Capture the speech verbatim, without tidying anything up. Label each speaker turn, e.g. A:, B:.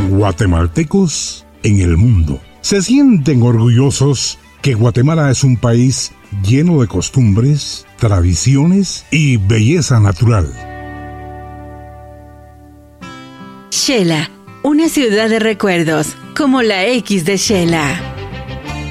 A: Guatemaltecos en el mundo se sienten orgullosos que Guatemala es un país lleno de costumbres, tradiciones y belleza natural.
B: Xela, una ciudad de recuerdos, como la X de Xela.